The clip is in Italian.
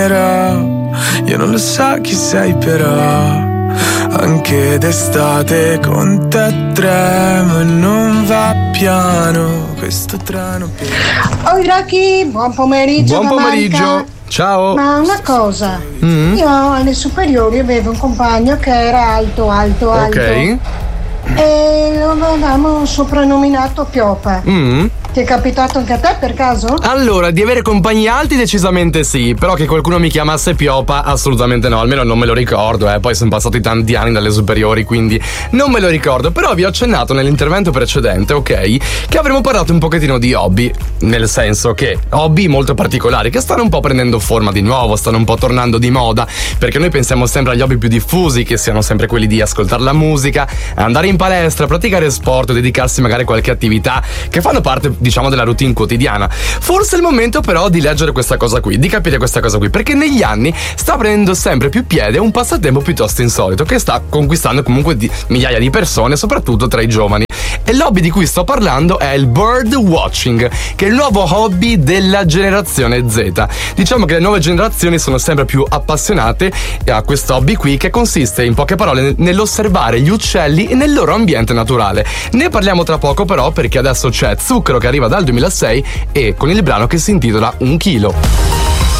Io non lo so chi sei però, anche d'estate con te tremo e non va piano questo treno pieno. Oi Rocky, buon pomeriggio. Buon pomeriggio. Ciao. Ma una cosa, io alle superiori avevo un compagno che era alto. Ok. E lo avevamo soprannominato Piopa. Ti è capitato anche a te per caso? Allora, di avere compagni alti decisamente sì, però che qualcuno mi chiamasse Piopa assolutamente no, almeno non me lo ricordo, poi sono passati tanti anni dalle superiori, quindi non me lo ricordo. Però vi ho accennato nell'intervento precedente, ok, che avremmo parlato un pochettino di hobby, nel senso che hobby molto particolari che stanno un po' prendendo forma di nuovo, stanno un po' tornando di moda, perché noi pensiamo sempre agli hobby più diffusi, che siano sempre quelli di ascoltare la musica, andare in palestra, praticare sport, dedicarsi magari a qualche attività che fanno parte, diciamo, della routine quotidiana. Forse è il momento però di leggere questa cosa qui, di capire questa cosa qui, perché negli anni sta prendendo sempre più piede un passatempo piuttosto insolito che sta conquistando comunque migliaia di persone, soprattutto tra i giovani. E l'hobby di cui sto parlando è il bird watching, che è il nuovo hobby della generazione Z. Diciamo che le nuove generazioni sono sempre più appassionate a questo hobby qui, che consiste in poche parole nell'osservare gli uccelli nel loro ambiente naturale. Ne parliamo tra poco però, perché adesso c'è Zucchero che arriva dal 2006 e con il brano che si intitola Un chilo.